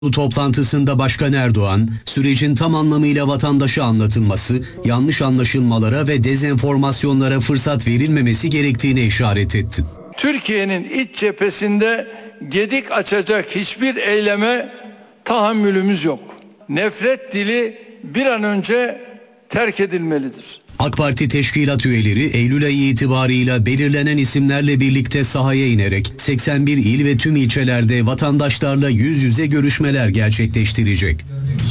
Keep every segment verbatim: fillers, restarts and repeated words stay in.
Bu toplantısında Başkan Erdoğan, sürecin tam anlamıyla vatandaşa anlatılması, yanlış anlaşılmalara ve dezenformasyonlara fırsat verilmemesi gerektiğine işaret etti. Türkiye'nin iç cephesinde gedik açacak hiçbir eyleme tahammülümüz yok. Nefret dili bir an önce terk edilmelidir. AK Parti teşkilat üyeleri Eylül ayı itibarıyla belirlenen isimlerle birlikte sahaya inerek seksen bir il ve tüm ilçelerde vatandaşlarla yüz yüze görüşmeler gerçekleştirecek.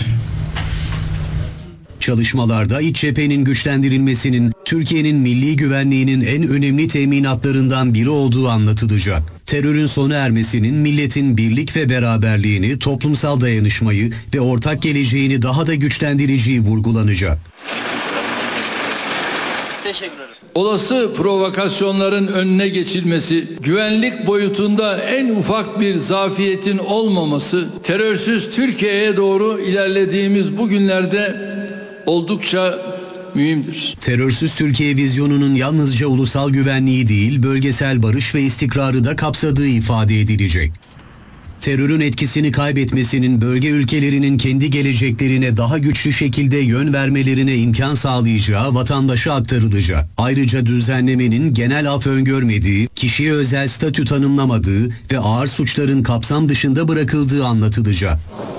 Çalışmalarda iç cephenin güçlendirilmesinin Türkiye'nin milli güvenliğinin en önemli teminatlarından biri olduğu anlatılacak. Terörün sona ermesinin milletin birlik ve beraberliğini, toplumsal dayanışmayı ve ortak geleceğini daha da güçlendireceği vurgulanacak. Olası provokasyonların önüne geçilmesi, güvenlik boyutunda en ufak bir zafiyetin olmaması, terörsüz Türkiye'ye doğru ilerlediğimiz bu günlerde oldukça mühimdir. Terörsüz Türkiye vizyonunun yalnızca ulusal güvenliği değil, bölgesel barış ve istikrarı da kapsadığı ifade edilecek. Terörün etkisini kaybetmesinin bölge ülkelerinin kendi geleceklerine daha güçlü şekilde yön vermelerine imkan sağlayacağı vatandaşa aktarılacak. Ayrıca düzenlemenin genel af öngörmediği, kişiye özel statü tanımlamadığı ve ağır suçların kapsam dışında bırakıldığı anlatılacak.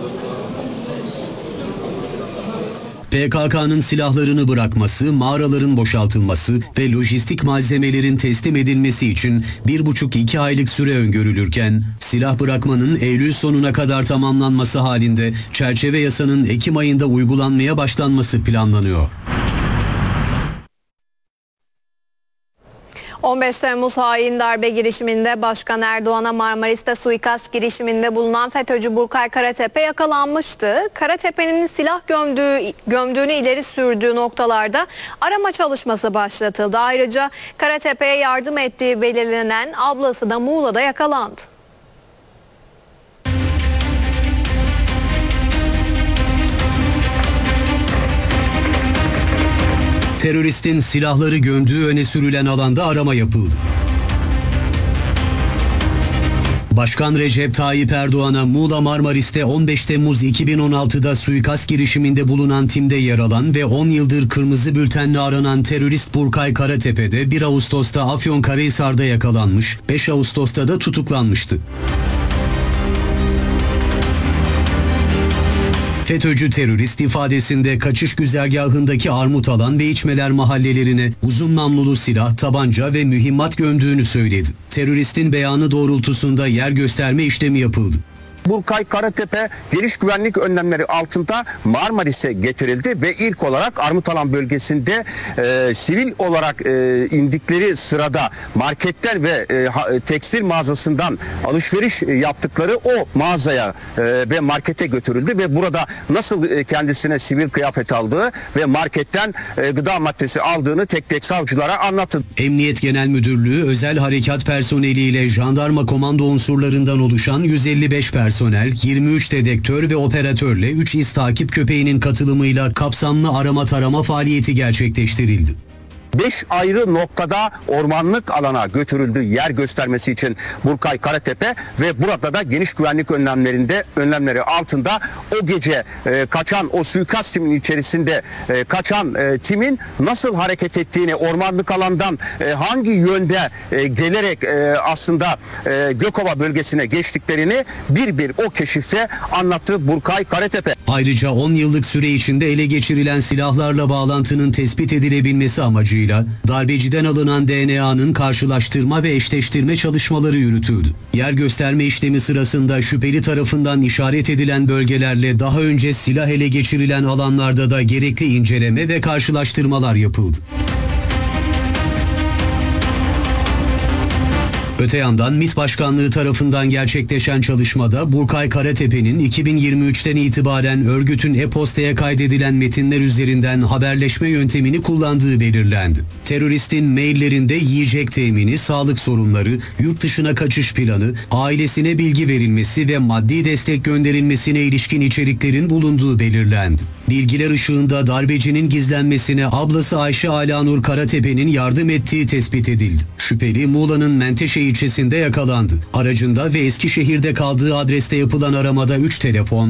P K K'nın silahlarını bırakması, mağaraların boşaltılması ve lojistik malzemelerin teslim edilmesi için bir buçuk iki aylık süre öngörülürken, silah bırakmanın Eylül sonuna kadar tamamlanması halinde çerçeve yasanın Ekim ayında uygulanmaya başlanması planlanıyor. on beş Temmuz hain darbe girişiminde Başkan Erdoğan'a Marmaris'te suikast girişiminde bulunan FETÖ'cü Burkay Karatepe yakalanmıştı. Karatepe'nin silah gömdüğü, gömdüğünü ileri sürdüğü noktalarda arama çalışması başlatıldı. Ayrıca Karatepe'ye yardım ettiği belirlenen ablası da Muğla'da yakalandı. Teröristin silahları gömdüğü öne sürülen alanda arama yapıldı. Başkan Recep Tayyip Erdoğan'a Muğla Marmaris'te on beş Temmuz iki bin on altıda suikast girişiminde bulunan timde yer alan ve on yıldır kırmızı bültenle aranan terörist Burkay Karatepe'de bir Ağustos'ta Afyonkarahisar'da yakalanmış, beş Ağustos'ta da tutuklanmıştı. FETÖ'cü terörist ifadesinde kaçış güzergahındaki Armutalan ve İçmeler mahallelerine uzun namlulu silah, tabanca ve mühimmat gömdüğünü söyledi. Teröristin beyanı doğrultusunda yer gösterme işlemi yapıldı. Burkay Karatepe geniş güvenlik önlemleri altında Marmaris'e getirildi ve ilk olarak Armutalan bölgesinde e, sivil olarak e, indikleri sırada marketten ve e, tekstil mağazasından alışveriş yaptıkları o mağazaya e, ve markete götürüldü ve burada nasıl e, kendisine sivil kıyafet aldığı ve marketten e, gıda maddesi aldığını tek tek savcılara anlattı. Emniyet Genel Müdürlüğü özel harekat personeliyle jandarma komando unsurlarından oluşan yüz elli beş personel personel, yirmi üç dedektör ve operatörle üç iz takip köpeğinin katılımıyla kapsamlı arama tarama faaliyeti gerçekleştirildi. beş ayrı noktada ormanlık alana götürüldü yer göstermesi için Burkay Karatepe ve burada da geniş güvenlik önlemlerinde önlemleri altında o gece e, kaçan o suikast timinin içerisinde e, kaçan e, timin nasıl hareket ettiğini, ormanlık alandan e, hangi yönde e, gelerek e, aslında e, Gökova bölgesine geçtiklerini bir bir o keşifte anlattı Burkay Karatepe. Ayrıca on yıllık süre içinde ele geçirilen silahlarla bağlantının tespit edilebilmesi amacıyla darbeciden alınan D N A'nın karşılaştırma ve eşleştirme çalışmaları yürütüldü. Yer gösterme işlemi sırasında şüpheli tarafından işaret edilen bölgelerle daha önce silah ele geçirilen alanlarda da gerekli inceleme ve karşılaştırmalar yapıldı. Öte yandan MİT Başkanlığı tarafından gerçekleşen çalışmada Burkay Karatepe'nin iki bin yirmi üçten itibaren örgütün e-postaya kaydedilen metinler üzerinden haberleşme yöntemini kullandığı belirlendi. Teröristin maillerinde yiyecek temini, sağlık sorunları, yurt dışına kaçış planı, ailesine bilgi verilmesi ve maddi destek gönderilmesine ilişkin içeriklerin bulunduğu belirlendi. Bilgiler ışığında darbecinin gizlenmesine ablası Ayşe Alanur Karatepe'nin yardım ettiği tespit edildi. Şüpheli Muğla'nın Menteşe ilçesinde yakalandı. Aracında ve Eskişehir'de kaldığı adreste yapılan aramada üç telefon,